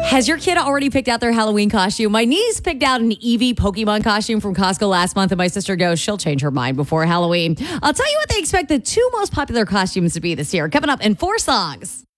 Has your kid already picked out their Halloween costume? My niece picked out an Eevee Pokemon costume from Costco last month, and my sister goes, she'll change her mind before Halloween. I'll tell you what they expect the two most popular costumes to be this year. Coming up in 4 songs.